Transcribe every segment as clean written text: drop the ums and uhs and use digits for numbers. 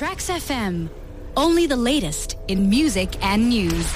Trax FM. Only the latest in music and news.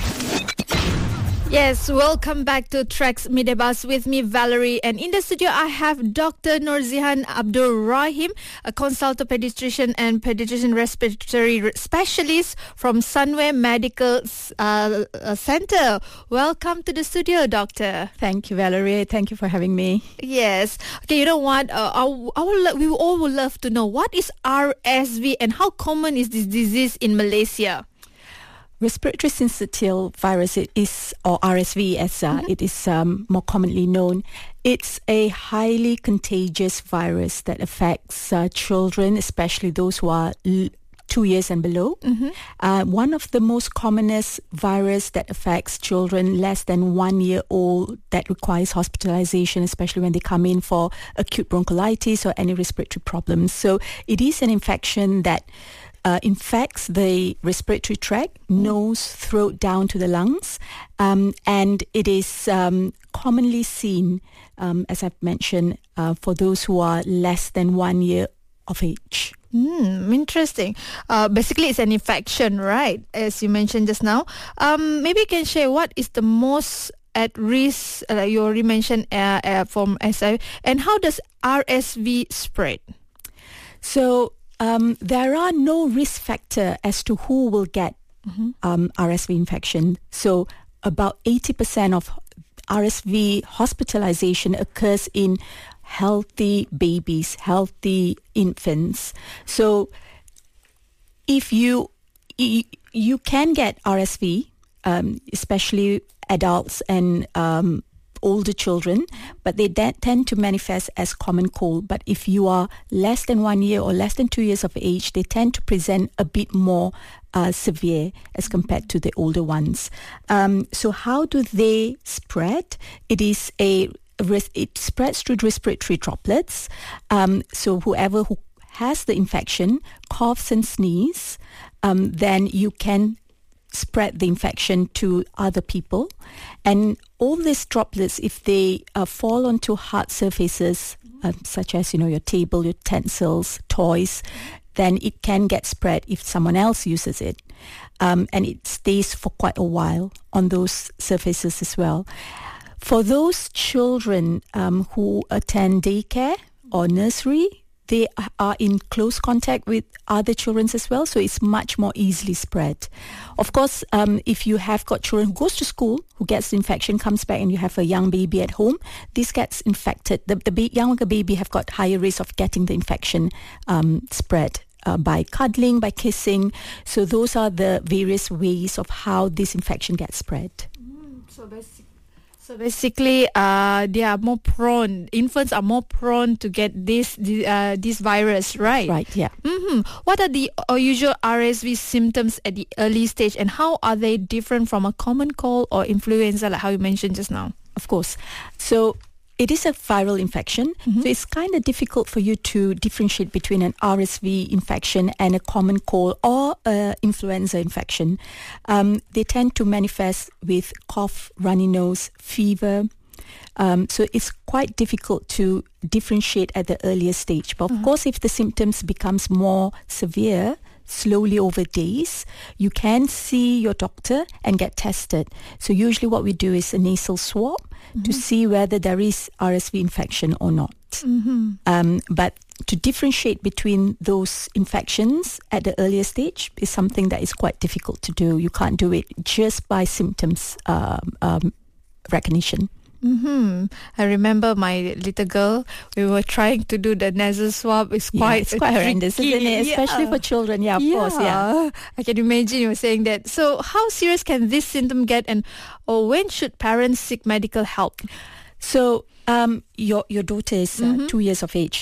Yes, welcome back to Trax Midday-Buzz with me, Valerie. And in the studio, I have Dr. Nurzihan Abdul Rahim, a consultant pediatrician and pediatrician respiratory specialist from Sunway Medical Center. Welcome to the studio, Doctor. Thank you, Valerie. Thank you for having me. Yes. Okay, you know what? We all would love to know, what is RSV and how common is this disease in Malaysia? Respiratory syncytial virus, it is, or RSV as it is more commonly known. It's a highly contagious virus that affects children, especially those who are 2 years and below. One of the most commonest virus that affects children less than 1 year old that requires hospitalization, especially when they come in for acute bronchiolitis or any respiratory problems. So it is an infection that infects the respiratory tract, nose, throat, down to the lungs, and it is commonly seen, as I've mentioned, for those who are less than 1 year of age. Interesting. Basically, it's an infection, right? As you mentioned just now. Maybe you can share what is the most at risk, you already mentioned from SI, and how does RSV spread? So, there are no risk factor as to who will get RSV infection. So about 80% of RSV hospitalization occurs in healthy babies, healthy infants. So if you can get RSV, especially adults and older children, but they tend to manifest as common cold. But if you are less than 1 year or less than 2 years of age, they tend to present a bit more severe as compared to the older ones. So how do they spread? It spreads through respiratory droplets. So whoever who has the infection coughs and sneezes, then you can spread the infection to other people. And all these droplets, if they fall onto hard surfaces, such as your table, your utensils, toys, then it can get spread if someone else uses it, and it stays for quite a while on those surfaces as well. For those children who attend daycare or nursery, they are in close contact with other children as well, so it's much more easily spread. Of course, if you have got children who goes to school, who gets the infection, comes back, and you have a young baby at home, this gets infected. The younger baby have got higher risk of getting the infection spread by cuddling, by kissing. So those are the various ways of how this infection gets spread. So basically, they are more prone. Infants are more prone to get this virus, right? Right. Yeah. What are the usual RSV symptoms at the early stage, and how are they different from a common cold or influenza, like how you mentioned just now? Of course. So it is a viral infection, so it's kind of difficult for you to differentiate between an RSV infection and a common cold or influenza infection. They tend to manifest with cough, runny nose, fever. So it's quite difficult to differentiate at the earlier stage. But of course, if the symptoms becomes more severe, slowly over days, you can see your doctor and get tested. So usually what we do is a nasal swab to see whether there is RSV infection or not. But to differentiate between those infections at the earlier stage is something that is quite difficult to do. You can't do it just by symptoms recognition. I remember my little girl, we were trying to do the nasal swab. It's quite horrendous, isn't it? Especially for children. Yeah, of course. Yeah, I can imagine you were saying that. So how serious can this symptom get, and when should parents seek medical help? So your daughter is 2 years of age.